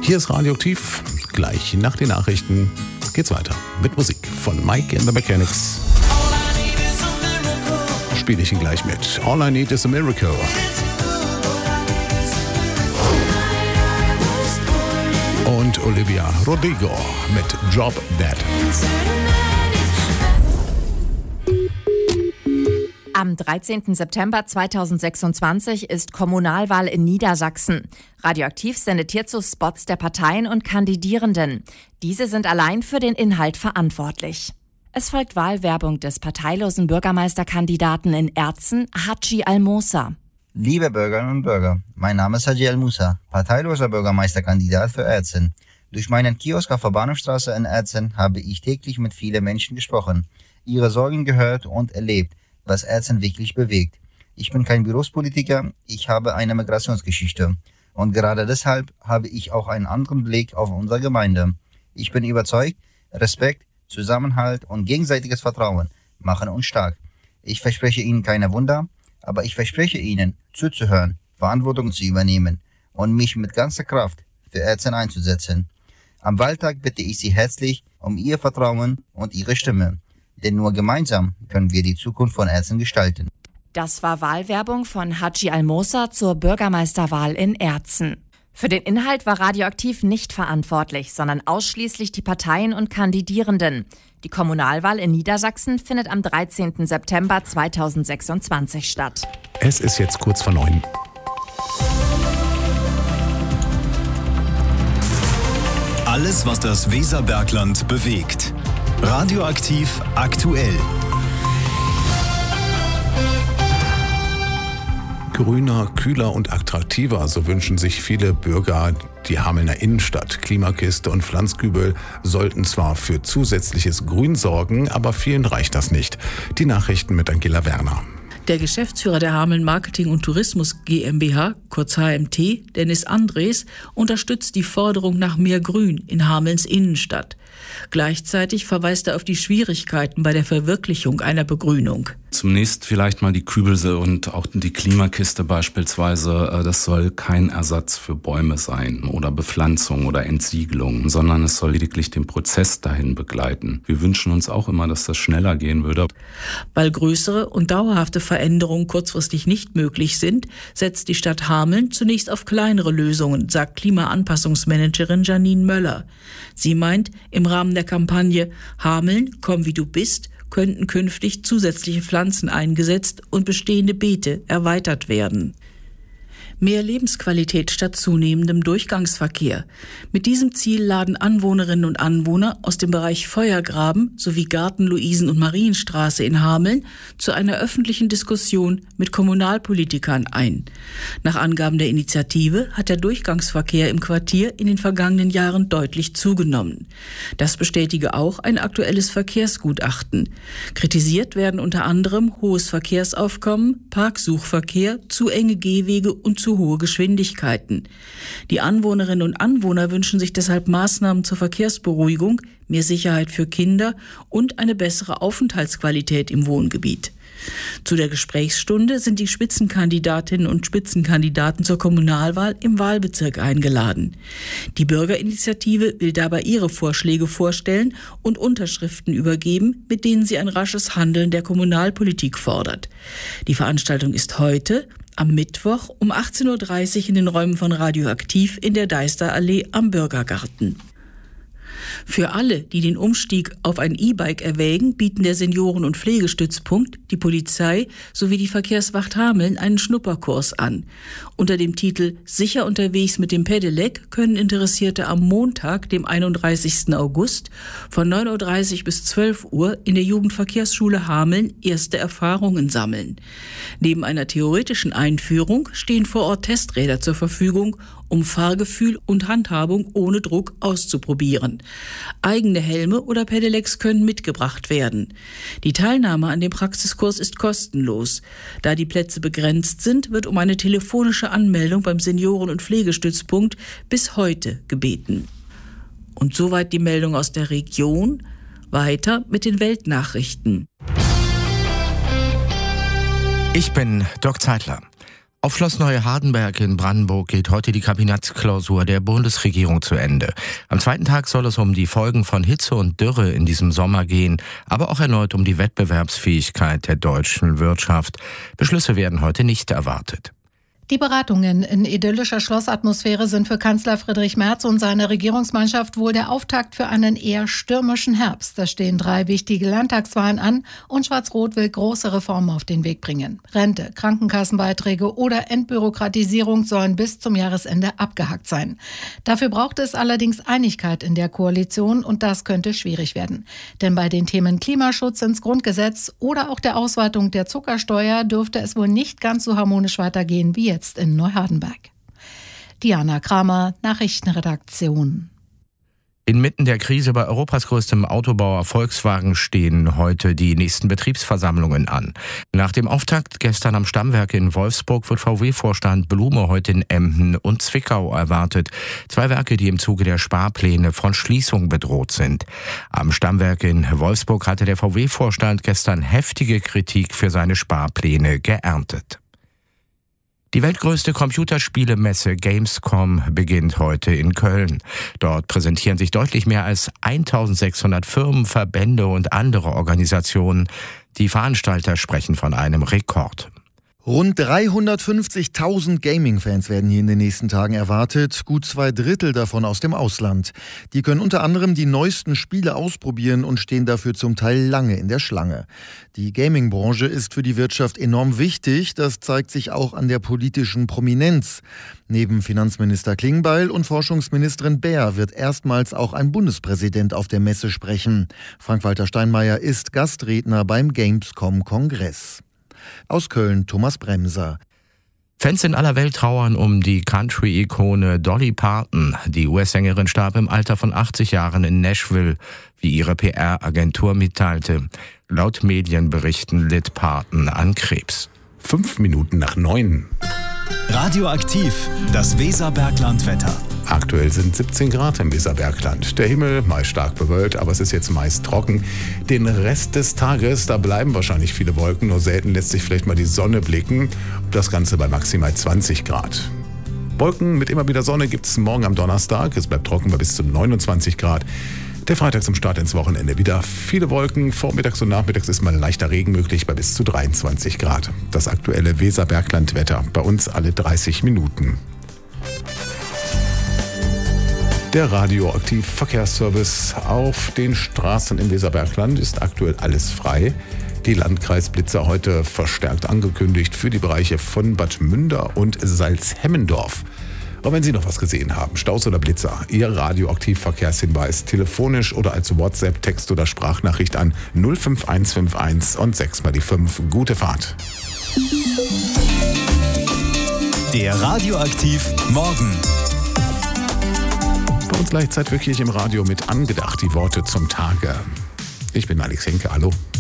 Hier ist Radioaktiv. Gleich nach den Nachrichten geht's weiter mit Musik von Mike and the Mechanics. Spiele ich ihn gleich mit. All I Need is a Miracle. Und Olivia Rodrigo mit Drop Dead. Am 13. September 2026 ist Kommunalwahl in Niedersachsen. Radioaktiv sendet hierzu Spots der Parteien und Kandidierenden. Diese sind allein für den Inhalt verantwortlich. Es folgt Wahlwerbung des parteilosen Bürgermeisterkandidaten in Erzen, Haji Al-Mosa. Liebe Bürgerinnen und Bürger, mein Name ist Haji Al-Mosa, parteiloser Bürgermeisterkandidat für Erzen. Durch meinen Kiosk auf der Bahnhofstraße in Erzen habe ich täglich mit vielen Menschen gesprochen, ihre Sorgen gehört und erlebt, was Erzen wirklich bewegt. Ich bin kein Berufspolitiker, ich habe eine Migrationsgeschichte. Und gerade deshalb habe ich auch einen anderen Blick auf unsere Gemeinde. Ich bin überzeugt, Respekt, Zusammenhalt und gegenseitiges Vertrauen machen uns stark. Ich verspreche Ihnen keine Wunder, aber ich verspreche Ihnen, zuzuhören, Verantwortung zu übernehmen und mich mit ganzer Kraft für Erzen einzusetzen. Am Wahltag bitte ich Sie herzlich um Ihr Vertrauen und Ihre Stimme. Denn nur gemeinsam können wir die Zukunft von Erzen gestalten. Das war Wahlwerbung von Haji Al-Mosa zur Bürgermeisterwahl in Erzen. Für den Inhalt war Radioaktiv nicht verantwortlich, sondern ausschließlich die Parteien und Kandidierenden. Die Kommunalwahl in Niedersachsen findet am 13. September 2026 statt. Es ist jetzt kurz vor 9. Alles, was das Weserbergland bewegt. Radioaktiv aktuell. Grüner, kühler und attraktiver, so wünschen sich viele Bürger die Hamelner Innenstadt. Klimakiste und Pflanzkübel sollten zwar für zusätzliches Grün sorgen, aber vielen reicht das nicht. Die Nachrichten mit Angela Werner. Der Geschäftsführer der Hameln Marketing und Tourismus GmbH, kurz HMT, Dennis Andres, unterstützt die Forderung nach mehr Grün in Hamelns Innenstadt. Gleichzeitig verweist er auf die Schwierigkeiten bei der Verwirklichung einer Begrünung. Zunächst vielleicht mal die Kübelse und auch die Klimakiste beispielsweise. Das soll kein Ersatz für Bäume sein oder Bepflanzung oder Entsiegelung, sondern es soll lediglich den Prozess dahin begleiten. Wir wünschen uns auch immer, dass das schneller gehen würde. Weil größere und dauerhafte Veränderungen kurzfristig nicht möglich sind, setzt die Stadt Hameln zunächst auf kleinere Lösungen, sagt Klimaanpassungsmanagerin Janine Möller. Sie meint, im Rahmen der Kampagne Hameln, komm wie du bist, könnten künftig zusätzliche Pflanzen eingesetzt und bestehende Beete erweitert werden. Mehr Lebensqualität statt zunehmendem Durchgangsverkehr. Mit diesem Ziel laden Anwohnerinnen und Anwohner aus dem Bereich Feuergraben sowie Garten-, Luisen- und Marienstraße in Hameln zu einer öffentlichen Diskussion mit Kommunalpolitikern ein. Nach Angaben der Initiative hat der Durchgangsverkehr im Quartier in den vergangenen Jahren deutlich zugenommen. Das bestätige auch ein aktuelles Verkehrsgutachten. Kritisiert werden unter anderem hohes Verkehrsaufkommen, Parksuchverkehr, zu enge Gehwege und zu hohe Geschwindigkeiten. Die Anwohnerinnen und Anwohner wünschen sich deshalb Maßnahmen zur Verkehrsberuhigung, mehr Sicherheit für Kinder und eine bessere Aufenthaltsqualität im Wohngebiet. Zu der Gesprächsstunde sind die Spitzenkandidatinnen und Spitzenkandidaten zur Kommunalwahl im Wahlbezirk eingeladen. Die Bürgerinitiative will dabei ihre Vorschläge vorstellen und Unterschriften übergeben, mit denen sie ein rasches Handeln der Kommunalpolitik fordert. Die Veranstaltung ist heute, am Mittwoch um 18.30 Uhr in den Räumen von Radioaktiv in der Deisterallee am Bürgergarten. Für alle, die den Umstieg auf ein E-Bike erwägen, bieten der Senioren- und Pflegestützpunkt, die Polizei sowie die Verkehrswacht Hameln einen Schnupperkurs an. Unter dem Titel »Sicher unterwegs mit dem Pedelec« können Interessierte am Montag, dem 31. August, von 9.30 Uhr bis 12 Uhr in der Jugendverkehrsschule Hameln erste Erfahrungen sammeln. Neben einer theoretischen Einführung stehen vor Ort Testräder zur Verfügung, um Fahrgefühl und Handhabung ohne Druck auszuprobieren. Eigene Helme oder Pedelecs können mitgebracht werden. Die Teilnahme an dem Praxiskurs ist kostenlos. Da die Plätze begrenzt sind, wird um eine telefonische Anmeldung beim Senioren- und Pflegestützpunkt bis heute gebeten. Und soweit die Meldung aus der Region. Weiter mit den Weltnachrichten. Ich bin Dirk Zeitler. Auf Schloss Neuhardenberg in Brandenburg geht heute die Kabinettsklausur der Bundesregierung zu Ende. Am zweiten Tag soll es um die Folgen von Hitze und Dürre in diesem Sommer gehen, aber auch erneut um die Wettbewerbsfähigkeit der deutschen Wirtschaft. Beschlüsse werden heute nicht erwartet. Die Beratungen in idyllischer Schlossatmosphäre sind für Kanzler Friedrich Merz und seine Regierungsmannschaft wohl der Auftakt für einen eher stürmischen Herbst. Da stehen 3 wichtige Landtagswahlen an und Schwarz-Rot will große Reformen auf den Weg bringen. Rente, Krankenkassenbeiträge oder Entbürokratisierung sollen bis zum Jahresende abgehakt sein. Dafür braucht es allerdings Einigkeit in der Koalition und das könnte schwierig werden. Denn bei den Themen Klimaschutz ins Grundgesetz oder auch der Ausweitung der Zuckersteuer dürfte es wohl nicht ganz so harmonisch weitergehen wie jetzt in Neuhardenberg. Diana Kramer, Nachrichtenredaktion. Inmitten der Krise bei Europas größtem Autobauer Volkswagen stehen heute die nächsten Betriebsversammlungen an. Nach dem Auftakt gestern am Stammwerk in Wolfsburg wird VW-Vorstand Blume heute in Emden und Zwickau erwartet. 2 Werke, die im Zuge der Sparpläne von Schließung bedroht sind. Am Stammwerk in Wolfsburg hatte der VW-Vorstand gestern heftige Kritik für seine Sparpläne geerntet. Die weltgrößte Computerspielemesse Gamescom beginnt heute in Köln. Dort präsentieren sich deutlich mehr als 1600 Firmen, Verbände und andere Organisationen. Die Veranstalter sprechen von einem Rekord. Rund 350.000 Gaming-Fans werden hier in den nächsten Tagen erwartet, gut 2/3 davon aus dem Ausland. Die können unter anderem die neuesten Spiele ausprobieren und stehen dafür zum Teil lange in der Schlange. Die Gaming-Branche ist für die Wirtschaft enorm wichtig, das zeigt sich auch an der politischen Prominenz. Neben Finanzminister Klingbeil und Forschungsministerin Baer wird erstmals auch ein Bundespräsident auf der Messe sprechen. Frank-Walter Steinmeier ist Gastredner beim Gamescom-Kongress. Aus Köln Thomas Bremser. Fans in aller Welt trauern um die Country-Ikone Dolly Parton. Die US-Sängerin starb im Alter von 80 Jahren in Nashville, wie ihre PR-Agentur mitteilte. Laut Medienberichten litt Parton an Krebs. 5 Minuten nach 9. Radioaktiv, das Weserbergland-Wetter. Aktuell sind 17 Grad im Weserbergland. Der Himmel meist stark bewölkt, aber es ist jetzt meist trocken. Den Rest des Tages, da bleiben wahrscheinlich viele Wolken, nur selten lässt sich vielleicht mal die Sonne blicken. Das Ganze bei maximal 20 Grad. Wolken mit immer wieder Sonne gibt es morgen am Donnerstag. Es bleibt trocken bei bis zu 29 Grad. Der Freitag zum Start ins Wochenende wieder viele Wolken. Vormittags und nachmittags ist mal leichter Regen möglich bei bis zu 23 Grad. Das aktuelle Weserbergland-Wetter bei uns alle 30 Minuten. Der Radioaktiv-Verkehrsservice auf den Straßen im Weserbergland ist aktuell alles frei. Die Landkreisblitzer heute verstärkt angekündigt für die Bereiche von Bad Münder und Salzhemmendorf. Und wenn Sie noch was gesehen haben, Staus oder Blitzer, Ihr Radioaktiv-Verkehrshinweis telefonisch oder als WhatsApp, Text oder Sprachnachricht an 05151 und 6 mal die 5. Gute Fahrt. Der Radioaktiv Morgen. Bei uns Gleichzeit wirklich im Radio mit angedacht die Worte zum Tage. Ich bin Alex Henke, hallo.